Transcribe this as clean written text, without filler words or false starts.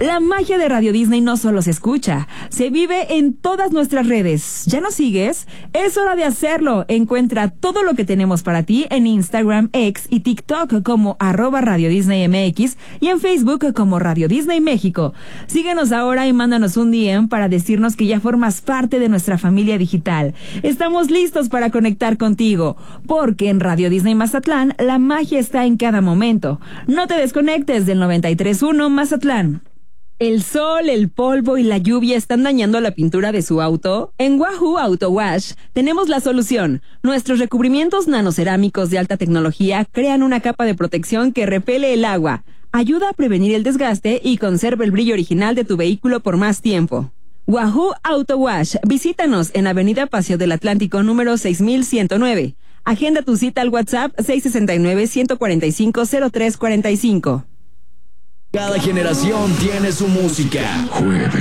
La magia de Radio Disney no solo se escucha, se vive en todas nuestras redes. ¿Ya nos sigues? Es hora de hacerlo. Encuentra todo lo que tenemos para ti en Instagram, X y TikTok como @RadioDisneyMX y en Facebook como Radio Disney México. Síguenos ahora y mándanos un DM para decirnos que ya formas parte de nuestra familia digital. Estamos listos para conectar contigo, porque en Radio Disney Mazatlán la magia está en cada momento. No te desconectes del 93.1 Mazatlán. ¿El sol, el polvo y la lluvia están dañando la pintura de su auto? En Wahoo Auto Wash tenemos la solución. Nuestros recubrimientos nanocerámicos de alta tecnología crean una capa de protección que repele el agua, ayuda a prevenir el desgaste y conserva el brillo original de tu vehículo por más tiempo. Wahoo Auto Wash. Visítanos en Avenida Paseo del Atlántico número 6109. Agenda tu cita al WhatsApp 669-145-0345. Cada generación tiene su música. Jueves